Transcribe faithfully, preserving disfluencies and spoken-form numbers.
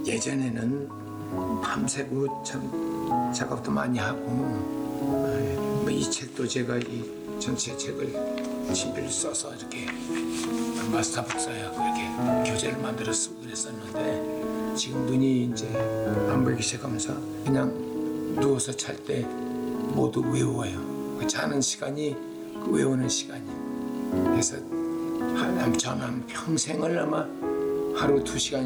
예전에는 밤새고 참 작업도 많이 하고 뭐 이 책도 제가 이 전체 책을 친필 써서 이렇게 마스터북 써야 그렇게 교재를 만들어 쓰고 그랬었는데 지금 눈이 이제 안 보이기 시작하면서 그냥 누워서 잘 때 모두 외워요. 그 자는 시간이 그 외우는 시간이에요. 그래서 저는 평생을 아마 하루 두 시간